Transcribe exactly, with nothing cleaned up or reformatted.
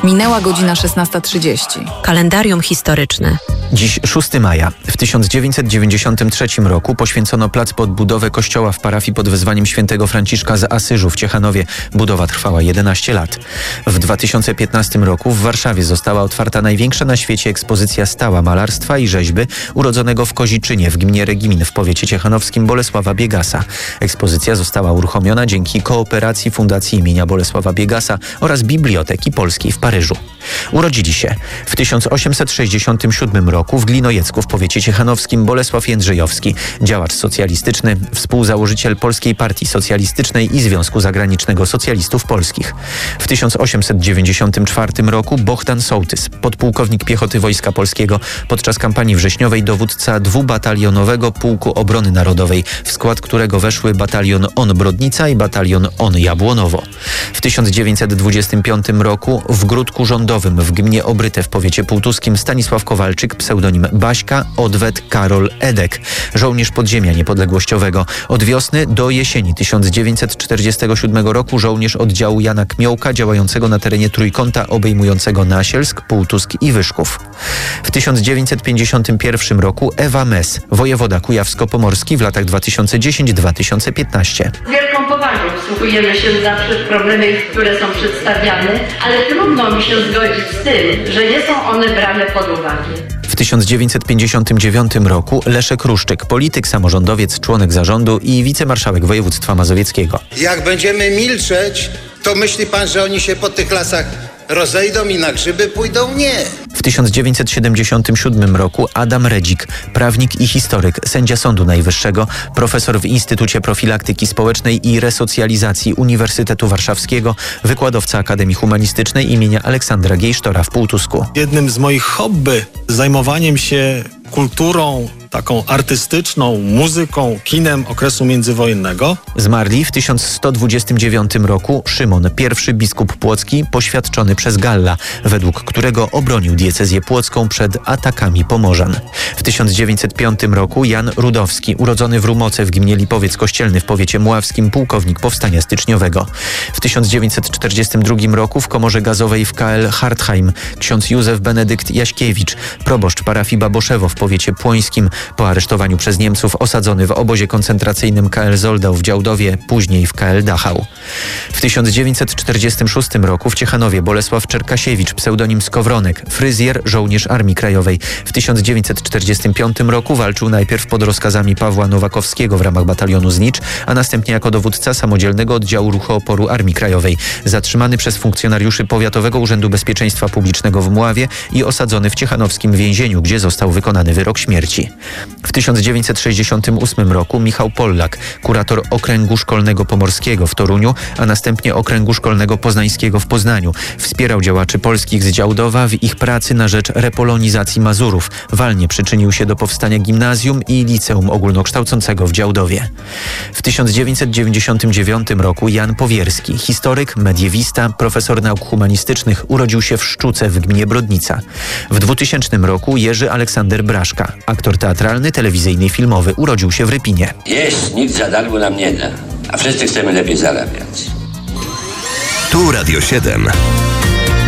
Minęła godzina szesnasta trzydzieści. Kalendarium historyczne. Dziś szóstego maja. W tysiąc dziewięćset dziewięćdziesiątym trzecim roku poświęcono plac pod budowę kościoła w parafii pod wezwaniem świętego Franciszka z Asyżu w Ciechanowie. Budowa trwała jedenaście lat. W dwa tysiące piętnastym roku w Warszawie została otwarta największa na świecie ekspozycja stała malarstwa i rzeźby urodzonego w Koziczynie w gminie Regimin w powiecie ciechanowskim Bolesława Biegasa. Ekspozycja została uruchomiona dzięki kooperacji Fundacji imienia Bolesława Biegasa oraz Biblioteki Polskiej w Paryżu. Urodzili się w tysiąc osiemset sześćdziesiątym siódmym roku w Glinojecku w powiecie ciechanowskim Bolesław Jędrzejowski, działacz socjalistyczny, współzałożyciel Polskiej Partii Socjalistycznej i Związku Zagranicznego Socjalistów Polskich. W tysiąc osiemset dziewięćdziesiątym czwartym roku Bohdan Sołtys, podpułkownik piechoty Wojska Polskiego, podczas kampanii wrześniowej dowódca dwubatalionowego Pułku Obrony Narodowej, w skład którego weszły batalion On Brodnica i batalion On Jabłonowo. W tysiąc dziewięćset dwudziestym piątym roku w Gródku Rządowym w gminie Obryte w powiecie półtuskim Stanisław Kowalczyk, pseudonim Baśka, odwet Karol Edek, żołnierz podziemia niepodległościowego. Od wiosny do jesieni tysiąc dziewięćset czterdziestego siódmego roku żołnierz oddziału Jana Kmiołka działającego na terenie Trójkąta obejmującego Nasielsk, Półtusk i Wyszków. W tysiąc dziewięćset pięćdziesiątym pierwszym roku Ewa Mes, wojewoda kujawsko-pomorski w latach dwa tysiące dziesiąty do dwa tysiące piętnastego. Z wielką powagą wsłuchujemy się zawsze w problemy, które są przedstawiane, ale trudno mi się zgodzić z tym, że nie są one brane pod uwagę. W tysiąc dziewięćset pięćdziesiątym dziewiątym roku Leszek Ruszczyk, polityk, samorządowiec, członek zarządu i wicemarszałek województwa mazowieckiego. Jak będziemy milczeć, to myśli pan, że oni się po tych lasach rozejdą i na grzyby pójdą? Nie. W tysiąc dziewięćset siedemdziesiątym siódmym roku Adam Redzik, prawnik i historyk, sędzia Sądu Najwyższego, profesor w Instytucie Profilaktyki Społecznej i Resocjalizacji Uniwersytetu Warszawskiego, wykładowca Akademii Humanistycznej imienia Aleksandra Giejsztora w Półtusku. Jednym z moich hobby, zajmowaniem się kulturą taką artystyczną, muzyką, kinem okresu międzywojennego. Zmarli w tysiąc sto dwudziestym dziewiątym roku Szymon, pierwszy biskup płocki, poświadczony przez Galla, według którego obronił diecezję płocką przed atakami Pomorzan. W tysiąc dziewięćset piątym roku Jan Rudowski, urodzony w Rumoce w gminie Lipowiec Kościelny w powiecie mławskim, pułkownik powstania styczniowego. W tysiąc dziewięćset czterdziestym drugim roku w komorze gazowej w K L Hartheim ksiądz Józef Benedykt Jaśkiewicz, proboszcz parafii Baboszewo w powiecie płońskim, po aresztowaniu przez Niemców osadzony w obozie koncentracyjnym K L Zoldau w Działdowie, później w K L Dachau. W tysiąc dziewięćset czterdziestym szóstym roku w Ciechanowie Bolesław Czerkasiewicz, pseudonim Skowronek, fryzjer, żołnierz Armii Krajowej. W tysiąc dziewięćset czterdziestym piątym roku walczył najpierw pod rozkazami Pawła Nowakowskiego w ramach batalionu Znicz, a następnie jako dowódca samodzielnego oddziału ruchu oporu Armii Krajowej. Zatrzymany przez funkcjonariuszy Powiatowego Urzędu Bezpieczeństwa Publicznego w Mławie i osadzony w ciechanowskim więzieniu, gdzie został wykonany wyrok śmierci. W tysiąc dziewięćset sześćdziesiątym ósmym roku Michał Pollak, kurator Okręgu Szkolnego Pomorskiego w Toruniu, a następnie Okręgu Szkolnego Poznańskiego w Poznaniu, wspierał działaczy polskich z Działdowa w ich pracy na rzecz repolonizacji Mazurów. Walnie przyczynił się do powstania gimnazjum i liceum ogólnokształcącego w Działdowie. W tysiąc dziewięćset dziewięćdziesiątym dziewiątym roku Jan Powierski, historyk, mediewista, profesor nauk humanistycznych, urodził się w Szczuce w gminie Brodnica. W dwutysięcznym roku Jerzy Aleksander Braszka, aktor teatralny, telewizyjny i filmowy, urodził się w Rypinie. Jeść nikt za darmo nam nie da, a wszyscy chcemy lepiej zarabiać. Tu Radio siedem.